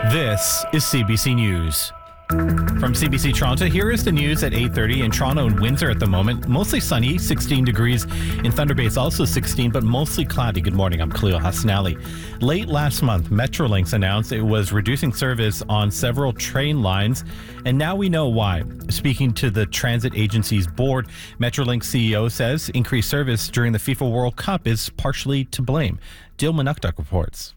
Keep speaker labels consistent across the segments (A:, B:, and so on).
A: This is CBC News. From CBC Toronto, here is the news at 8:30 in Toronto and Windsor at the moment. Mostly sunny, 16 degrees. In Thunder Bay, it's also 16, but mostly cloudy. Good morning, I'm Cleo Hassanali. Late last month, Metrolinx announced it was reducing service on several train lines, and now we know why. Speaking to the transit agency's board, Metrolinx CEO says increased service during the FIFA World Cup is partially to blame. Dil Manukduk reports.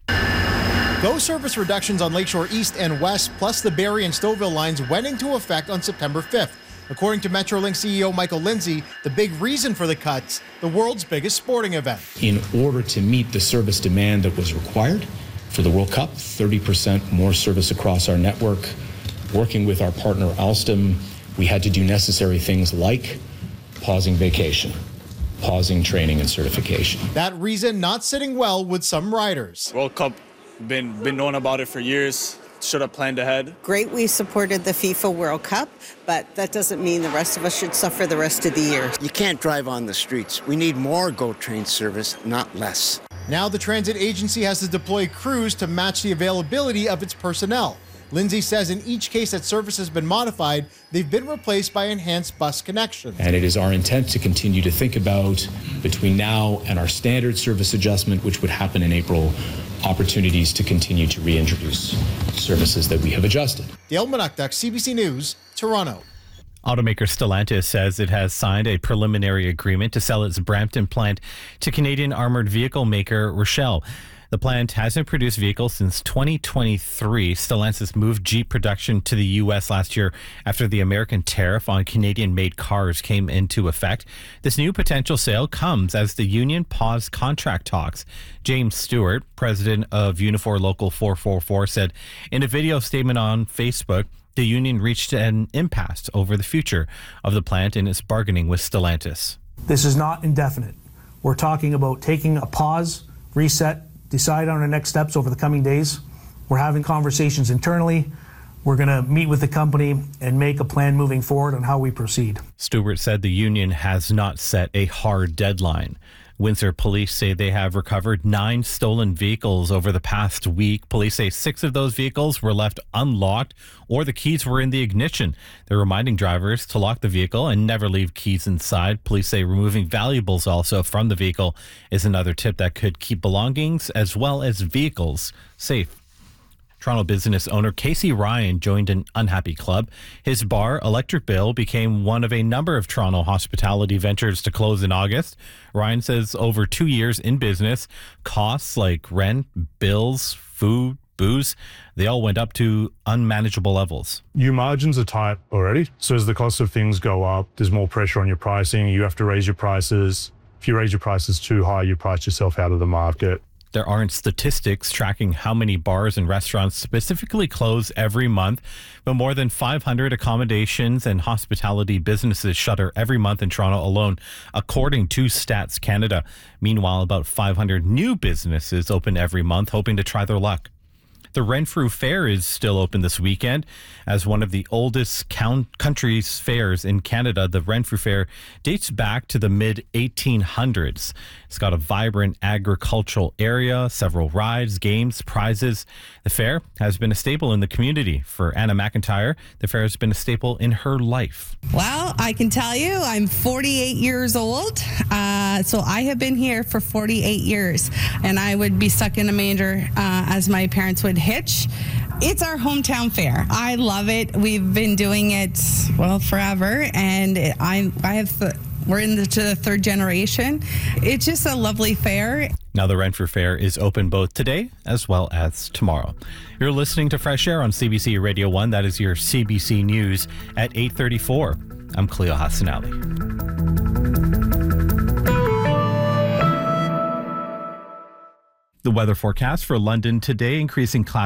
B: Those service reductions on Lakeshore East and West, plus the Barrie and Stouffville lines, went into effect on September 5th. According to Metrolinx CEO Michael Lindsay, the big reason for the cuts, the world's biggest sporting event.
C: In order to meet the service demand that was required for the World Cup, 30% more service across our network, working with our partner Alstom, we had to do necessary things like pausing vacation, pausing training and certification.
B: That reason not sitting well with some riders.
D: World Cup, been knowing about it for years. Should have planned ahead.
E: Great, we supported the FIFA World Cup, but that doesn't mean the rest of us should suffer the rest of the year.
F: You can't drive on the streets. We need more GO train service, not less.
B: Now the transit agency has to deploy crews to match the availability of its personnel. Lindsay says in each case that service has been modified, they've been replaced by enhanced bus connections.
C: And it is our intent to continue to think about, between now and our standard service adjustment, which would happen in April, opportunities to continue to reintroduce services that we have adjusted.
B: Dale Manukduk, CBC News, Toronto.
A: Automaker Stellantis says it has signed a preliminary agreement to sell its Brampton plant to Canadian armored vehicle maker Rochelle. The plant hasn't produced vehicles since 2023. Stellantis moved Jeep production to the U.S. last year after the American tariff on Canadian-made cars came into effect. This new potential sale comes as the union paused contract talks. James Stewart, president of Unifor Local 444, said in a video statement on Facebook, the union reached an impasse over the future of the plant in its bargaining with Stellantis.
G: This is not indefinite. We're talking about taking a pause, reset, decide on our next steps over the coming days. We're having conversations internally. We're going to meet with the company and make a plan moving forward on how we proceed. Stewart said the union has not set a hard deadline. Windsor police say they have recovered 9 stolen vehicles over the past week. Police say 6 of those vehicles were left unlocked or the keys were in the ignition. They're reminding drivers to lock the vehicle and never leave keys inside. Police say removing valuables also from the vehicle is another tip that could keep belongings as well as vehicles safe. Toronto business owner Casey Ryan joined an unhappy club. His bar, Electric Bill, became one of a number of Toronto hospitality ventures to close in August. Ryan says over 2 years in business, costs like rent, bills, food, booze, they all went up to unmanageable levels.
H: Your margins are tight already. So as the cost of things go up, there's more pressure on your pricing. You have to raise your prices. If you raise your prices too high, you price yourself out of the market.
A: There aren't statistics tracking how many bars and restaurants specifically close every month, but more than 500 accommodations and hospitality businesses shutter every month in Toronto alone, according to Stats Canada. Meanwhile, about 500 new businesses open every month, hoping to try their luck. The Renfrew Fair is still open this weekend. As one of the oldest country's fairs in Canada, the Renfrew Fair dates back to the mid-1800s. It's got a vibrant agricultural area, several rides, games, prizes. The fair has been a staple in the community. For Anna McIntyre, the fair has been a staple in her life.
I: Well, I can tell you I'm 48 years old, so I have been here for 48 years, and I would be stuck in a manger as my parents would hitch. It's our hometown fair. I love it. We've been doing it, well, forever, and we're into the 3rd generation. It's just a lovely fair.
A: Now the Renfrew Fair is open both today as well as tomorrow. You're listening to Fresh Air on CBC Radio 1. That is your CBC News at 8:34. I'm Cleo Hassanali. The weather forecast for London today, increasing clouds